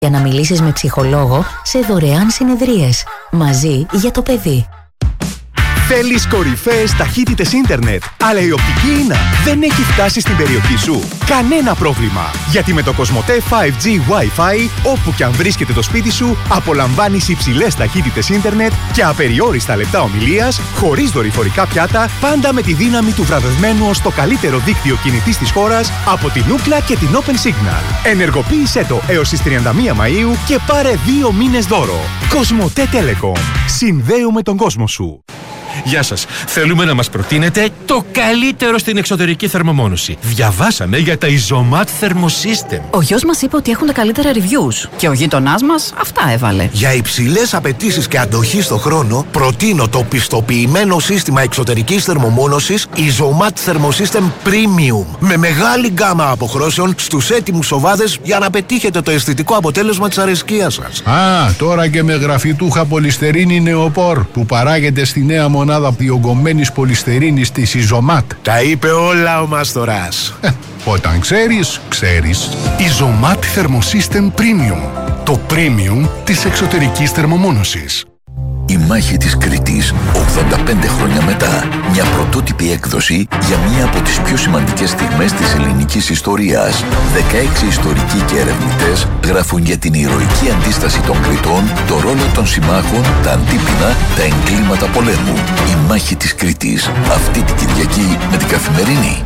Για να μιλήσεις με ψυχολόγο σε δωρεάν συνεδρίες. Μαζί για το παιδί. Θέλεις κορυφαίες ταχύτητες ίντερνετ, αλλά η οπτική ίνα δεν έχει φτάσει στην περιοχή σου? Κανένα πρόβλημα! Γιατί με το Κοσμοτέ 5G Wi-Fi, όπου και αν βρίσκεται το σπίτι σου, απολαμβάνεις υψηλές ταχύτητες ίντερνετ και απεριόριστα λεπτά ομιλίας, χωρίς δορυφορικά πιάτα, πάντα με τη δύναμη του βραβευμένου ως το καλύτερο δίκτυο κινητής της χώρας από την Ookla και την Open Signal. Ενεργοποίησέ το έως τις 31 Μαΐου και πάρε 2 μήνες δώρο. Κοσμοτέ Telecom. Συνδέουμε τον κόσμο σου. Γεια σας. Θέλουμε να μας προτείνετε το καλύτερο στην εξωτερική θερμομόνωση. Διαβάσαμε για τα Isomat Thermosystem. Ο γιος μας είπε ότι έχουν τα καλύτερα reviews και ο γείτονάς μας αυτά έβαλε. Για υψηλές απαιτήσεις και αντοχή στο χρόνο, προτείνω το πιστοποιημένο σύστημα εξωτερικής θερμομόνωσης Isomat Thermosystem Premium. Με μεγάλη γκάμα αποχρώσεων στους έτοιμους οβάδες για να πετύχετε το αισθητικό αποτέλεσμα της αρεσκίας σας. Τώρα και με γραφιτούχα πολυστερίνη νεοπόρ που παράγεται στη νέα μονάδα διογκωμένης πολυστερίνης της Isomat. Τα είπε όλα ο Μαστοράς. Όταν ξέρεις, ξέρεις. Isomat Thermosystem Premium. Το premium της εξωτερικής θερμομόνωσης. Η μάχη της Κρήτης, 85 χρόνια μετά. Μια πρωτότυπη έκδοση για μία από τις πιο σημαντικές στιγμές της ελληνικής ιστορίας. 16 ιστορικοί και ερευνητές γράφουν για την ηρωική αντίσταση των Κρητών, το ρόλο των συμμάχων, τα αντίπεινα, τα εγκλήματα πολέμου. Η μάχη της Κρήτης, αυτή την Κυριακή με την Καθημερινή.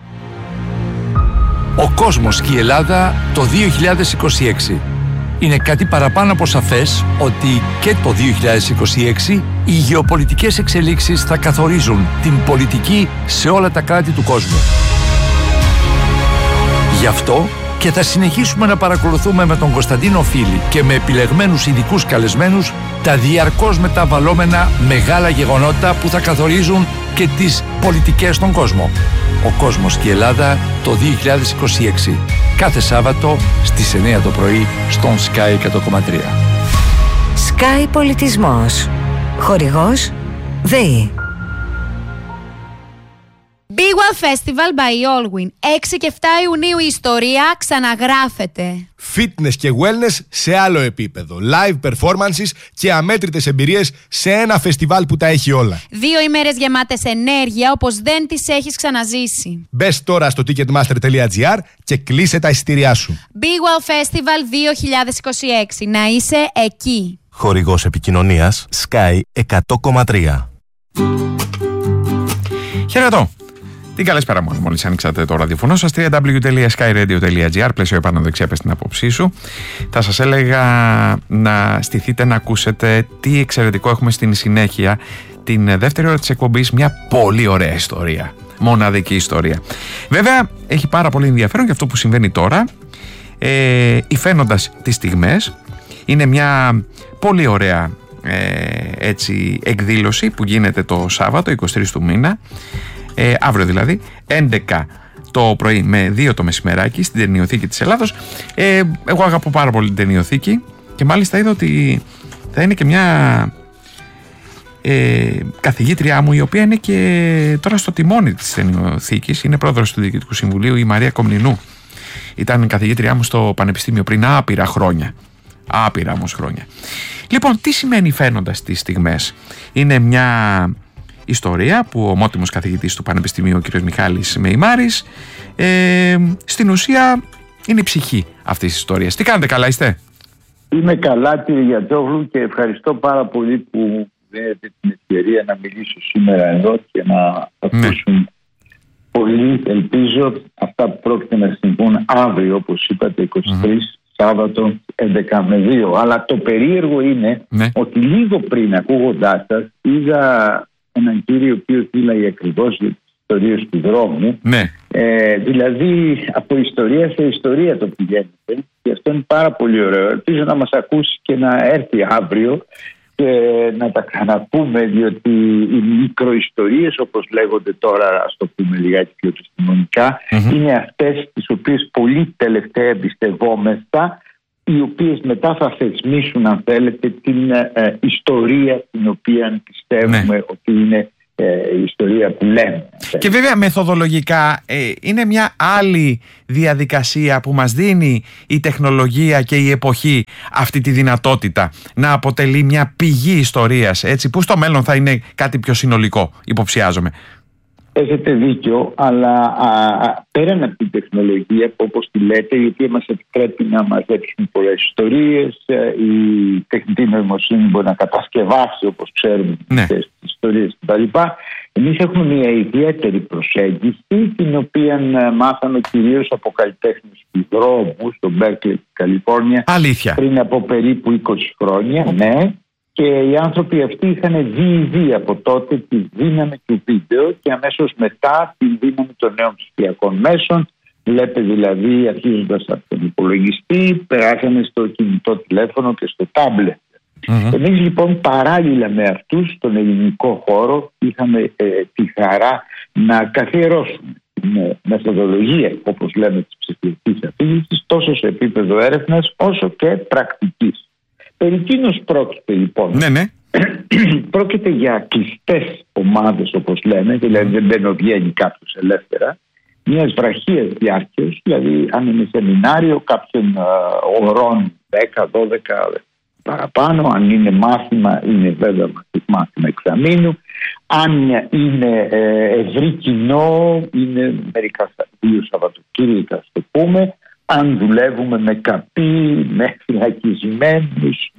Ο κόσμος και η Ελλάδα το 2026. Είναι κάτι παραπάνω από σαφές ότι και το 2026 οι γεωπολιτικές εξελίξεις θα καθορίζουν την πολιτική σε όλα τα κράτη του κόσμου. Γι' αυτό και θα συνεχίσουμε να παρακολουθούμε με τον Κωνσταντίνο Φίλη και με επιλεγμένους ειδικούς καλεσμένους τα διαρκώς μεταβαλλόμενα μεγάλα γεγονότα που θα καθορίζουν και τις πολιτικές στον κόσμο. Ο κόσμος και η Ελλάδα το 2026. Κάθε Σάββατο στις 9 το πρωί στον Sky 100,3. Sky Πολιτισμός. Χορηγός ΔΕΗ. Big One Festival by Allwyn. 6 και 7 Ιουνίου η ιστορία ξαναγράφεται. Fitness και wellness σε άλλο επίπεδο. Live performances και αμέτρητες εμπειρίες σε ένα φεστιβάλ που τα έχει όλα. 2 ημέρες γεμάτες ενέργεια όπως δεν τις έχεις ξαναζήσει. Μπες τώρα στο ticketmaster.gr και κλείσε τα εισιτήριά σου. Big One Festival 2026. Να είσαι εκεί. Χορηγός επικοινωνίας Sky 100,3. Χαιρετώ. Τι καλησπέρα μόνο, μόλις ανοίξατε το ραδιοφωνό σας, www.skyradio.gr, πλαίσιο επάνω δεξιά, πες την απόψή σου. Θα σας έλεγα να στηθείτε να ακούσετε τι εξαιρετικό έχουμε στην συνέχεια. Την δεύτερη ώρα της εκπομπής, μια πολύ ωραία ιστορία, μοναδική ιστορία. Βέβαια, έχει πάρα πολύ ενδιαφέρον και αυτό που συμβαίνει τώρα, υφαίνοντας τις στιγμές. Είναι μια πολύ ωραία έτσι, εκδήλωση που γίνεται το Σάββατο, 23 του μήνα, αύριο δηλαδή, 11 το πρωί με 2 το μεσημεράκι στην Ταινιοθήκη της Ελλάδος. Εγώ αγαπώ πάρα πολύ την Ταινιοθήκη και μάλιστα είδα ότι θα είναι και μια καθηγήτριά μου, η οποία είναι και τώρα στο τιμόνι της Ταινιοθήκης, είναι πρόεδρος του Διοικητικού Συμβουλίου, η Μαρία Κομνηνού. Ήταν καθηγήτριά μου στο Πανεπιστήμιο πριν άπειρα χρόνια. Άπειρα όμως χρόνια. Λοιπόν, τι σημαίνει φαίνοντας τις στιγμές? Είναι μια ιστορία που ο ομότιμος καθηγητής του Πανεπιστημίου, ο κ. Μιχάλης Μεϊμάρης, στην ουσία είναι η ψυχή αυτής της ιστορίας. Τι κάνετε, καλά είστε? Είμαι καλά, κύριε Γιατζόγλου, και ευχαριστώ πάρα πολύ που δίνετε την ευκαιρία να μιλήσω σήμερα εδώ και να ακούσουν πολύ, ελπίζω, αυτά που πρόκειται να συμβούν αύριο, όπως είπατε, 23 Σάββατο 11 με 2. Αλλά το περίεργο είναι ότι λίγο πριν, ακούγοντάς σας, είδα έναν κύριο ο οποίος μίλαγε ακριβώς για τις ιστορίες του δρόμου. Δηλαδή από ιστορία σε ιστορία το πηγαίνετε, και αυτό είναι πάρα πολύ ωραίο. Ελπίζω να μας ακούσει και να έρθει αύριο και να τα ξαναπούμε, διότι οι μικροϊστορίες, όπως λέγονται τώρα, ας το πούμε λιγάκι πιο επιστημονικά, είναι αυτές τις οποίες πολύ τελευταία εμπιστευόμεθα, οι οποίες μετά θα θεσμίσουν, αν θέλετε, την ιστορία την οποία πιστεύουμε ότι είναι η ιστορία που λέμε. Και βέβαια μεθοδολογικά είναι μια άλλη διαδικασία που μας δίνει η τεχνολογία και η εποχή αυτή τη δυνατότητα να αποτελεί μια πηγή ιστορίας, έτσι, που στο μέλλον θα είναι κάτι πιο συνολικό, υποψιάζομαι. Έχετε δίκιο, αλλά πέραν από την τεχνολογία, όπως τη λέτε, η οποία μας επιτρέπει να μαζέψουμε πολλές ιστορίες, η τεχνητή νοημοσύνη μπορεί να κατασκευάσει, όπως ξέρουμε, τις ιστορίες κτλ. Εμείς έχουμε μια ιδιαίτερη προσέγγιση, την οποία μάθαμε κυρίως από καλλιτέχνες του δρόμου, στο Μπέρκλι, στη Καλιφόρνια, πριν από περίπου 20 χρόνια. Ναι. Και οι άνθρωποι αυτοί είχαν δει από τότε τη δύναμη του βίντεο και αμέσως μετά τη δύναμη των νέων ψηφιακών μέσων. Βλέπετε δηλαδή, αρχίζοντας από τον υπολογιστή, περάσανε στο κινητό τηλέφωνο και στο τάμπλετ. Εμείς λοιπόν παράλληλα με αυτούς στον ελληνικό χώρο είχαμε τη χαρά να καθιερώσουμε την μεθοδολογία, όπως λέμε, της ψηφιακής αφήγησης, τόσο σε επίπεδο έρευνας όσο και πρακτικής. Περί τίνος πρόκειται λοιπόν? Πρόκειται για κλειστές ομάδες, όπως λέμε, δηλαδή δεν μπαίνει κάποιος ελεύθερα, μιας βραχίας διάρκειας, δηλαδή αν είναι σεμινάριο κάποιων ωρών 10, 12 παραπάνω, αν είναι μάθημα είναι βέβαια μάθημα εξαμήνου, αν είναι ευρύ κοινό είναι μερικά 2 Σαββατοκύριακα, ας το πούμε, αν δουλεύουμε με καπί, με φυλακισμένους,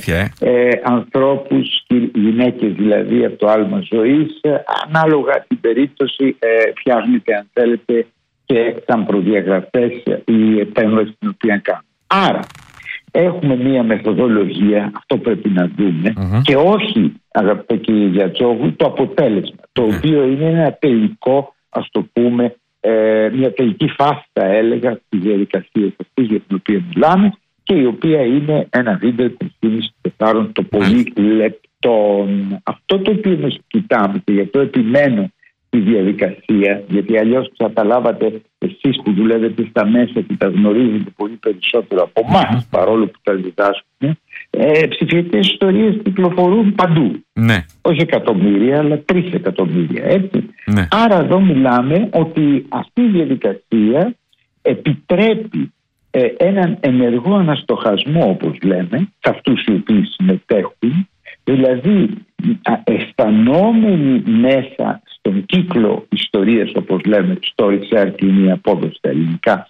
ανθρώπους, γυναίκες δηλαδή από το άλμα ζωής, ανάλογα την περίπτωση φτιάχνεται, αν θέλετε, και σαν προδιαγραφές η επέμβαση την οποία κάνουμε. Άρα έχουμε μία μεθοδολογία, αυτό πρέπει να δούμε, και όχι, αγαπητέ κύριε Γιατζόγλου, το αποτέλεσμα, το οποίο είναι ένα τελικό, ας το πούμε, μια τελική φάση, θα έλεγα, της διαδικασίας αυτής για την οποία μιλάμε, και η οποία είναι ένα βίντεο της 4 το πολύ λεπτών. Αυτό το οποίο μας κοιτάμε, και γι' αυτό επιμένω στη διαδικασία, γιατί αλλιώς καταλάβατε εσείς που δουλεύετε στα μέσα και τα γνωρίζετε πολύ περισσότερο από εμάς, παρόλο που τα διδάσκουμε, ψηφιακές ιστορίες κυκλοφορούν παντού. Όχι εκατομμύρια, αλλά 3 εκατομμύρια, έτσι. Άρα εδώ μιλάμε ότι αυτή η διαδικασία επιτρέπει έναν ενεργό αναστοχασμό, όπως λέμε, σε αυτούς οι οποίοι συμμετέχουν, δηλαδή αισθανόμενοι μέσα στον κύκλο ιστορίας, όπως λέμε, story circle είναι η απόδοση στα ελληνικά,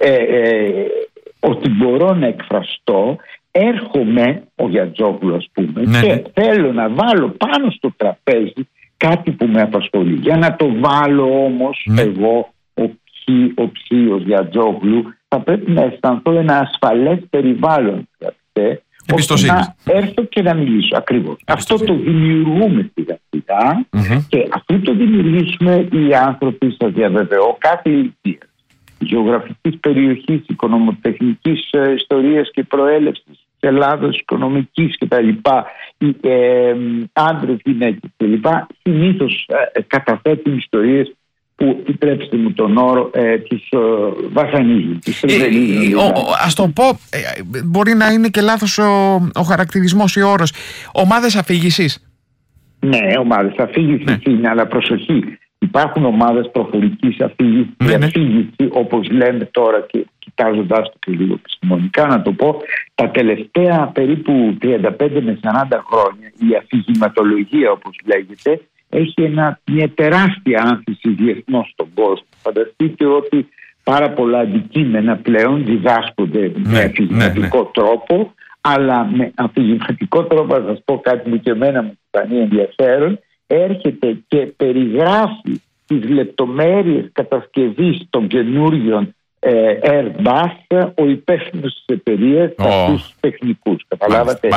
ότι μπορώ να εκφραστώ, έρχομαι, ο Γιατζόγλου ας πούμε, και θέλω να βάλω πάνω στο τραπέζι κάτι που με απασχολεί. Για να το βάλω όμως εγώ, ο ψίος Γιατζόγλου, θα πρέπει να αισθανθώ ένα ασφαλές περιβάλλον, ώστε να έρθω και να μιλήσω. Ακριβώς. Αυτό το δημιουργούμε σιγά σιγά, και αφού το δημιουργήσουμε, οι άνθρωποι, σας διαβεβαιώ, κάθε ηλικία, γεωγραφικής περιοχής, οικονομοτεχνικής ιστορίας και προέλευσης της Ελλάδος, οικονομικής κτλ., άντρες, γυναίκες κλπ., συνήθως καταθέτουν ιστορίες που, επιτρέψτε μου τον όρο, τις βασανίζουν, τις τρεβελίζουν. Ας το πω, μπορεί να είναι και λάθος ο χαρακτηρισμός ή ο όρος, ομάδες αφήγησης. Ναι, ομάδες αφήγησης είναι, αλλά προσοχή. Υπάρχουν ομάδες προφορικής αφήγησης, η αφήγηση, όπως λέμε τώρα, και κοιτάζοντάς το και λίγο επιστημονικά να το πω, τα τελευταία περίπου 35 με 40 χρόνια η αφηγηματολογία, όπως λέγεται, έχει μια τεράστια άνθηση διεθνώς στον κόσμο. Φανταστείτε ότι πάρα πολλά αντικείμενα πλέον διδάσκονται με αφηγηματικό τρόπο, αλλά με αφηγηματικό τρόπο, θα σας πω κάτι που και εμένα μου φανεί ενδιαφέρον, έρχεται και περιγράφει τις λεπτομέρειες κατασκευής των καινούριων Airbus ο υπεύθυνος της εταιρείας, αυτούς τους τεχνικούς. Καταλάβατε?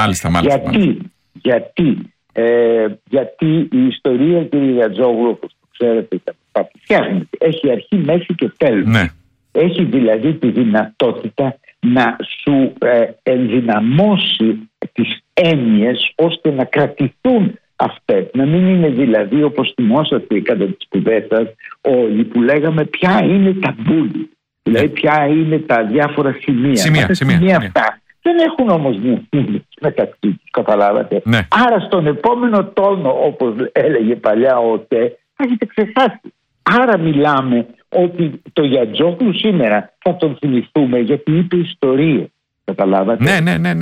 Γιατί η ιστορία, κύριε Γιατζόγλου, όπως το ξέρετε, φτιάχνεται. Έχει αρχή, μέση και τέλος. Έχει δηλαδή τη δυνατότητα να σου ενδυναμώσει τις έννοιες ώστε να κρατηθούν αυτές. Να μην είναι δηλαδή, όπως θυμόσαστε κατά τις σπουδές σας όλοι, που λέγαμε ποια είναι τα bullet, δηλαδή ποια είναι τα διάφορα σημεία. Σημεία αυτά Δεν έχουν όμως μια σύνδεση μεταξύ τους, καταλάβατε. Ναι. Άρα στον επόμενο τόνο, όπως έλεγε παλιά ο ΤΕ, θα έχετε ξεχάσει. Άρα μιλάμε ότι το Γιαντζόγλου σήμερα θα τον θυμηθούμε γιατί είπε ιστορίες. Καταλάβατε. Ναι.